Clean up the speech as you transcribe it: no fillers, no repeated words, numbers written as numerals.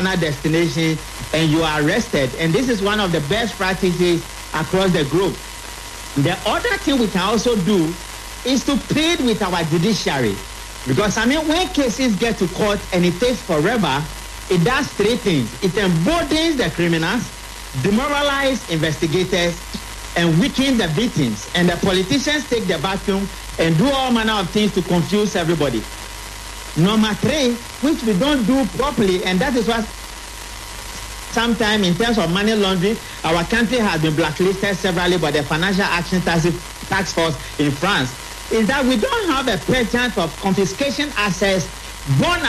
destination and you are arrested. And this is one of the best practices across the globe. The other thing we can also do is to plead with our judiciary. Because, when cases get to court and it takes forever, it does three things. It emboldens the criminals, demoralizes investigators, and weakens the victims. And the politicians take the vacuum and do all manner of things to confuse everybody. Number three, which we don't do properly, and that is what sometimes in terms of money laundering, our country has been blacklisted severally by the Financial Action Task Force in France, is that we don't have a pattern of confiscation assets born